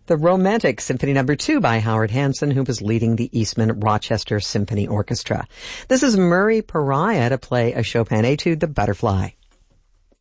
The Romantic Symphony No. 2 by Howard Hanson, who was leading the Eastman Rochester Symphony Orchestra. This is Murray Pariah to play a Chopin etude, The Butterfly.